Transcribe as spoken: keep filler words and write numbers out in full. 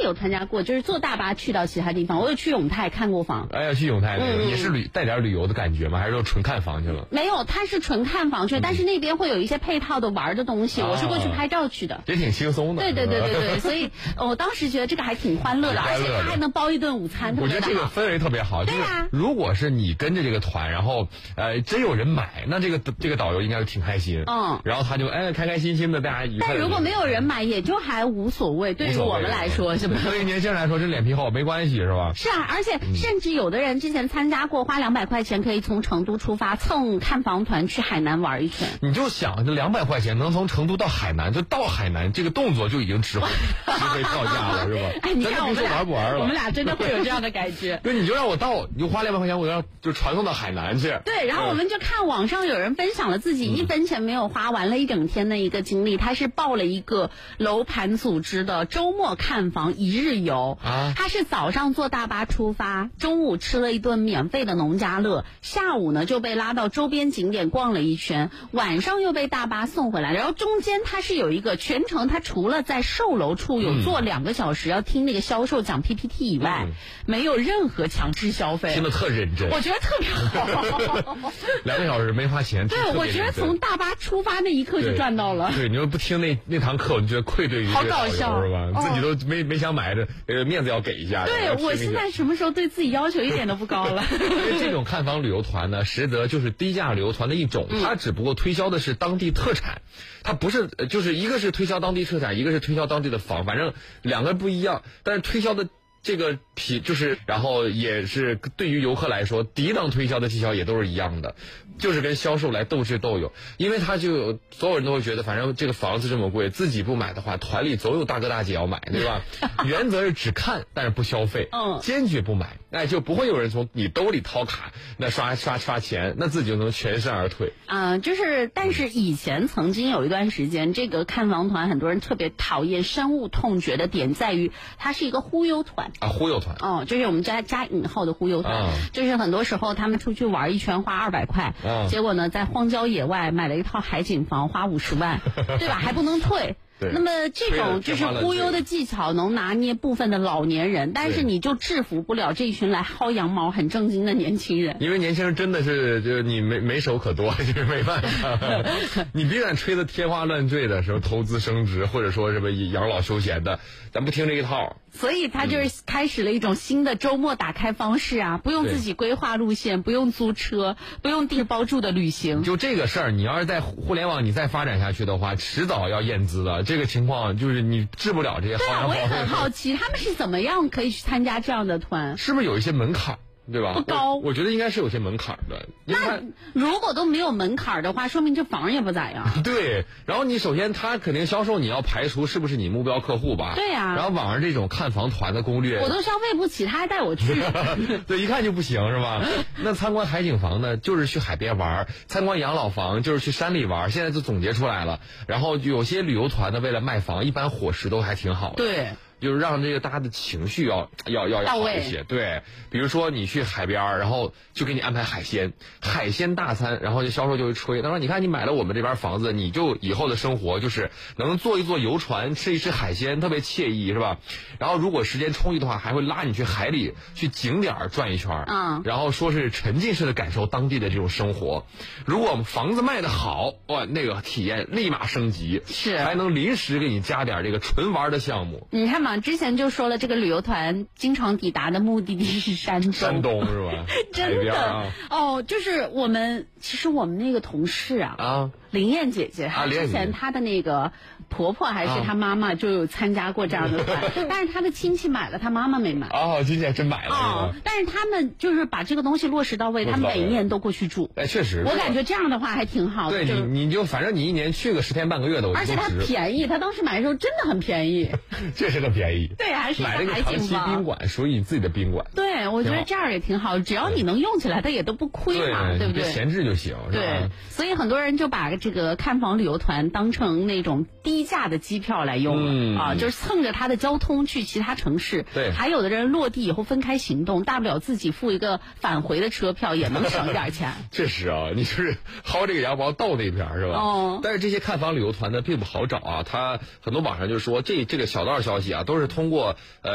有参加过，就是坐大巴去到其他地方。我有去永泰看过房。 哎呀，去永泰那个、 嗯、 也是旅带点旅游的感觉吗？还是说纯看房去了？ 没有，它是纯看房去，嗯、但是那边会有一些配套的玩的东西。啊、我是过去拍照去的， 也挺轻松的。 对对对对对，所以我当时觉得这个还挺欢乐的，而且它还能包一顿午餐。 我觉得这个氛围特别好。 对啊， 就是如果是你跟着这个团，然后呃真有人买，那这个这个导游应该是挺开心。嗯，然后他就哎开开心心的大家愉快。 但如果没有人买，也就还无所谓。对于我们来说，是吧？ 对于年轻人来说，这脸皮厚没关系，是吧？ 是啊，而且甚至有的人之前参加过，花两百块钱可以从成都出发，蹭看房团去海南玩一圈。 你就想，这两百块钱能从成都到海南，就到海南这个动作就已经值回值回票价了，是吧？ 哎，你看我们俩玩不玩了？ 我们俩真的会有这样的感觉。 对，你就让我到，你就花两百块钱，我要就传送到海南去。 对，然后我们就看网上有人分享了自己一分钱没有花，玩了一整天的一个经历。他是报了一个楼盘组织的周末看房一日游啊，他是早上坐大巴出发，中午吃了一顿免费的农家乐，下午呢就被拉到周边景点逛了一圈，晚上又被大巴送回来。然后中间他是有一个全程，他除了在售楼处有坐两个小时、嗯、要听那个销售讲 P P T 以外、嗯，没有任何强制消费， 听得特认真， 我觉得特别好。 两个小时没花钱， 对，我觉得从大巴出发那一刻就赚到了。 对，你又不听那那堂课，你觉得愧对于好搞笑是吧？ 哦、 自己都没没想买的，呃，面子要给一下。 对，我现在什么时候对自己要求一点都不高了？ 因为这种看房旅游团呢，实则就是低价旅游团的一种，它只不过推销的是当地特产，它不是就是一个是推销当地特产，一个是推销当地的房，反正两个不一样，但是推销的。这个品就是，然后也是对于游客来说，抵挡推销的技巧也都是一样的，就是跟销售来斗智斗勇，因为他就有所有人都会觉得，反正这个房子这么贵，自己不买的话，团里总有大哥大姐要买，对吧？原则是只看，但是不消费，嗯，坚决不买，哎，就不会有人从你兜里掏卡，那刷刷刷钱，那自己就能全身而退。 啊、呃，就是，但是以前曾经有一段时间，这个看房团很多人特别讨厌、深恶痛绝的点在于，它是一个忽悠团。 啊，忽悠团哦，就是我们加加引号的忽悠团、啊，就是很多时候他们出去玩一圈花二百块，啊、结果呢在荒郊野外买了一套海景房花五十万，对吧？还不能退。那么这种就是忽悠的技巧能拿捏部分的老年人，但是你就制服不了这群来薅羊毛很正经的年轻人。 因为年轻人真的是就是你没没手可夺，就是没办法。你别敢吹得天花乱坠的时候投资升值，或者说什么养老休闲的，咱不听这一套。 所以他就是开始了一种新的周末打开方式啊，不用自己规划路线，不用租车，不用订包住的旅行。 就这个事儿，你要是在互联网你再发展下去的话，迟早要验资的。这个情况就是你治不了这些薅羊毛。 对啊，我也很好奇，他们是怎么样可以去参加这样的团？ 是不是有一些门槛？对吧？ 不高， 我, 我觉得应该是有些门槛的。 那如果都没有门槛的话，说明这房也不咋样。 对，然后你首先他肯定销售，你要排除是不是你目标客户吧？ 对呀、啊。 然后网上这种看房团的攻略， 我都消费不起，他还带我去， 对，一看就不行是吧？那参观海景房呢，就是去海边玩；参观养老房就是去山里玩。现在就总结出来了。然后有些旅游团呢，为了卖房，一般伙食都还挺好的。 对。 就是让这个大家的情绪要要要要好一些，对，比如说你去海边，然后就给你安排海鲜，海鲜大餐，然后就销售就会吹，他说你看你买了我们这边房子，你就以后的生活就是能坐一坐游船，吃一吃海鲜，特别惬意，是吧？然后如果时间充裕的话，还会拉你去海里去景点转一圈，嗯，然后说是沉浸式的感受当地的这种生活。如果我们房子卖得好，哇，那个体验立马升级， 是还能临时给你加点这个纯玩的项目。 你看。之前就说了，这个旅游团经常抵达的目的地是山东， 山东是吧？ 真的、 啊、 哦，就是我们其实我们那个同事啊，啊林燕姐姐，她之前她的那个婆婆还是她妈妈就有参加过这样的团，啊、但是她的亲戚买了，她妈妈没买。 哦，亲戚还真买了。 哦，但是他们就是把这个东西落实到位，他们每一年都过去住。 哎，确实， 我感觉这样的话还挺好的。 对你，你就反正你一年去个十天半个月的， 而且它便宜，他当时买的时候真的很便宜， 确实很便宜。 对，还是买这个长期宾馆，属于你自己的宾馆。 对，我觉得这样也挺好，只要你能用起来，它也都不亏嘛， 对, 对不对？ 闲置就行。 对，所以很多人就把这个看房旅游团当成那种低价的机票来用了、嗯、啊，就是蹭着它的交通去其他城市。 对， 还有的人落地以后分开行动，大不了自己付一个返回的车票，也能省点钱。 确实啊，你就是薅这个羊毛到那边是吧？哦。但是这些看房旅游团呢，并不好找啊，他很多网上就说这这个小道消息啊，都是通过呃。